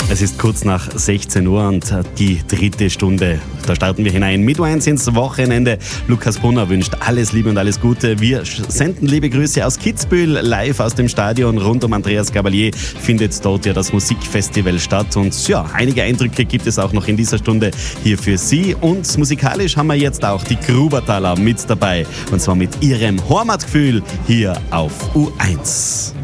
Es ist kurz nach 16 Uhr und die dritte Stunde. Da starten wir hinein mit U1 ins Wochenende. Lukas Brunner wünscht alles Liebe und alles Gute. Wir senden liebe Grüße aus Kitzbühel, live aus dem Stadion rund um Andreas Gabalier. Findet dort ja das Musikfestival statt. Und ja, einige Eindrücke gibt es auch noch in dieser Stunde hier für Sie. Und musikalisch haben wir jetzt auch die Grubertaler mit dabei. Und zwar mit ihrem Heimatgefühl hier auf U1.